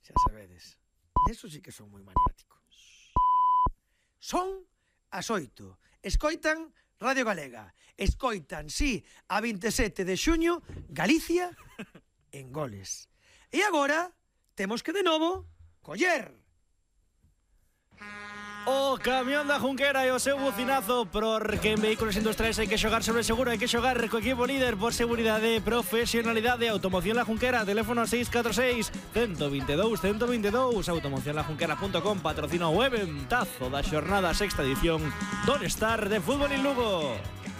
Xa sabedes, neso sí que son moi maniático. Son as 8. Escoitan Radio Galega. Escoitan, sí, a 27 de xuño, Galicia en goles. E agora temos que de novo coller o camión da Junquera e o seu bucinazo, porque en vehículos industriais hai que xogar sobre seguro, hai que xogar co equipo líder por seguridade, profesionalidade. Automoción La Junquera, teléfono 646 122 122. Automocionlajunquera.com patrocina o eventazo da xornada sexta edición do All-Star de Fútbol en Lugo.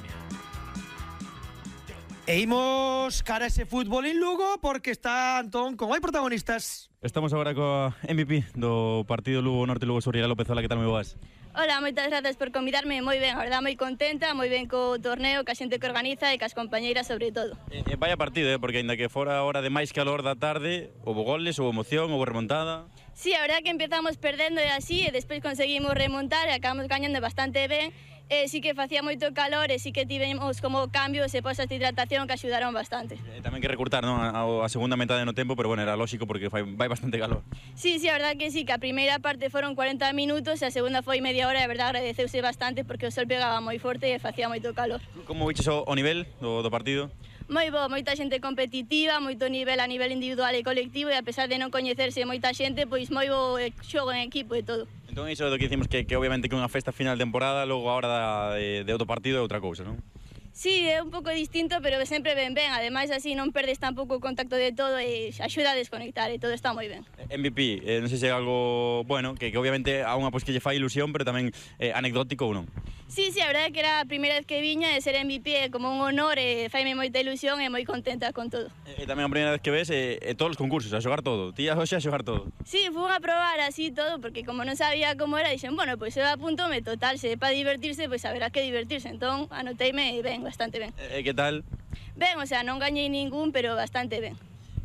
E imos cara a ese fútbol en Lugo porque está Antón con hai protagonistas. Estamos agora co MVP do partido Lugo Norte Lugo Sur, Ira López. Hola, que tal, moi boas? Hola, moitas grazas por convidarme, moi ben, a verdad, moi contenta, moi ben co torneo, ca xente que organiza e cas compañeiras sobre todo. Vaya partido, porque ainda que fora a hora de máis calor da tarde, houve goles, houve emoción, houve remontada. Sí, a verdad que empezamos perdendo e así, e despois conseguimos remontar e acabamos gañando bastante ben. Sí que facía moito calor e sí que tivemos como cambios e posas de hidratación que axudaron bastante. Tamén que recurtar, non, a segunda metade no tempo, pero bueno, era lógico porque vai bastante calor. Sí, a verdad que sí, que a primeira parte foron 40 minutos e a segunda foi media hora e a verdad agradeceuse bastante porque o sol pegaba moi forte e facía moito calor. Como viches o nivel do partido? Moi bo, moita xente competitiva, moito nivel a nivel individual e colectivo e a pesar de non coñecerse moita xente, pois moi bo xogo en equipo e todo. Entón iso do que dicimos que obviamente que unha festa final de temporada, logo a hora de outro partido é outra cousa, non? Sí, é un pouco distinto, pero sempre ben. Ademais, así non perdes tampouco o contacto de todo e axuda a desconectar e todo está moi ben. MVP, non sei se é algo, bueno, que obviamente a unha pois que lle fai ilusión, pero tamén anecdótico ou non? Sí, a verdade é que era a primeira vez que viña e ser MVP é como un honor e faime moita ilusión e moi contenta con todo. E tamén a primeira vez que ves todos os concursos, a xogar todo. Ti a hoxe a xogar todo. Sí, fui a probar así todo, porque como non sabía como era, dixen, bueno, pois eu apuntome total, se é para divertirse, pois haberá que divertirse. Entón, anoteime ben, bastante ben. Que tal? Ben, o sea, non gañei ningún, pero bastante ben.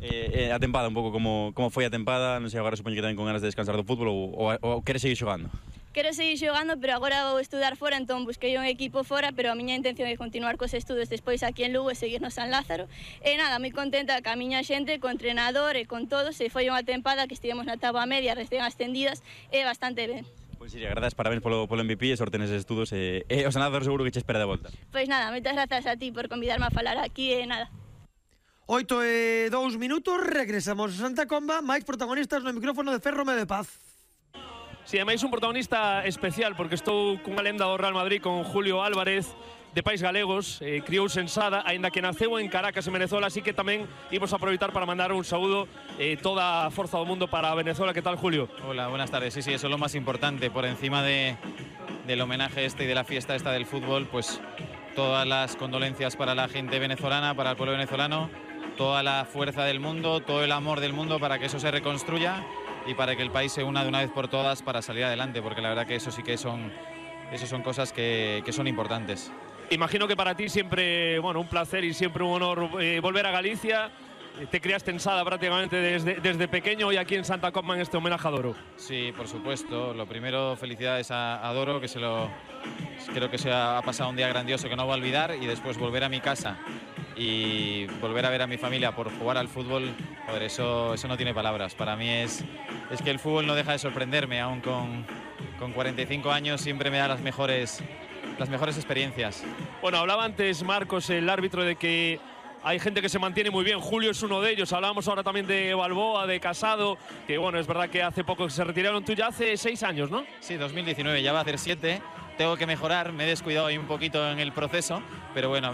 A tempada, un pouco como foi a tempada, non sei, agora supoño que tamén con ganas de descansar do fútbol ou queres seguir xogando? Quero seguir xogando, pero agora vou estudar fora, entón busquei un equipo fora, pero a miña intención é continuar cos estudos despois aquí en Lugo e seguir no San Lázaro. E nada, moi contenta ca miña xente, co entrenador e con todos, e foi unha tempada que estivemos na táboa media, recén ascendidas, e bastante ben. Pois Iria, grazas, parabéns polo MVP e sorte neses estudos e o San Lázaro seguro que che espera de volta. Pois nada, moitas grazas a ti por convidarme a falar aquí e nada. 8 e 2 minutos, regresamos a Santa Comba, máis protagonistas no micrófono de Ferro de Paz. Si, ademais un protagonista especial porque estou cunha lenda do Real Madrid con Julio Álvarez, de pais galegos, criouse en Sada, aínda que naceu en Caracas, en Venezuela, así que tamén imos aproveitar para mandar un saúdo toda a forza do mundo para Venezuela. ¿Qué tal, Julio? Hola, buenas tardes. Sí, eso es lo más importante, por encima del homenaje este y de la fiesta esta del fútbol, pues todas las condolencias para la gente venezolana, para el pueblo venezolano, toda la fuerza del mundo, todo el amor del mundo para que eso se reconstruya y para que el país se una de una vez por todas para salir adelante, porque la verdad que eso sí que son cosas que son importantes. Imagino que para ti siempre, bueno, un placer y siempre un honor volver a Galicia. Te criaste en Sada prácticamente desde pequeño y aquí en Santa Comba en este homenaje a Doro. Sí, por supuesto. Lo primero, felicidades a Doro, que creo que se ha pasado un día grandioso que no va a olvidar, y después volver a mi casa y volver a ver a mi familia por jugar al fútbol, joder, eso no tiene palabras. Para mí es que el fútbol no deja de sorprenderme, aún con 45 años siempre me da las mejores experiencias. Bueno, hablaba antes Marcos, el árbitro, de que hay gente que se mantiene muy bien. Julio es uno de ellos. Hablábamos ahora también de Balboa, de Casado, que bueno, es verdad que hace poco se retiraron. Tú ya hace 6 años, ¿no? Sí, 2019, ya va a hacer 7. Tengo que mejorar, me he descuidado ahí un poquito en el proceso, pero bueno,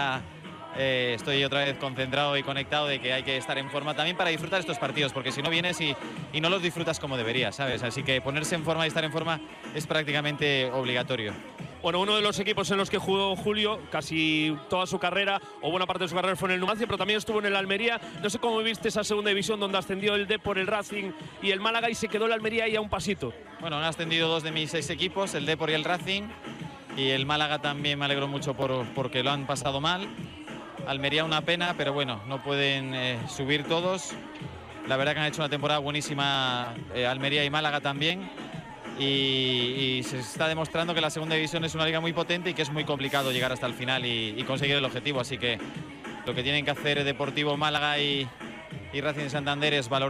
estoy otra vez concentrado y conectado de que hay que estar en forma también para disfrutar estos partidos, porque si no vienes y no los disfrutas como deberías, ¿sabes? Así que ponerse en forma y estar en forma es prácticamente obligatorio. Bueno, uno de los equipos en los que jugó Julio casi toda su carrera, o buena parte de su carrera, fue en el Numancia, pero también estuvo en el Almería. No sé cómo viste esa segunda división donde ascendió el Depor, el Racing y el Málaga, y se quedó el Almería ahí a un pasito. Bueno, han ascendido 2 de mis 6 equipos, el Depor y el Racing, y el Málaga también me alegro mucho porque lo han pasado mal. Almería una pena, pero bueno, no pueden subir todos. La verdad que han hecho una temporada buenísima, Almería y Málaga también. Y se está demostrando que la segunda división es una liga muy potente y que es muy complicado llegar hasta el final y conseguir el objetivo. Así que lo que tienen que hacer Deportivo Málaga y Racing de Santander es valorar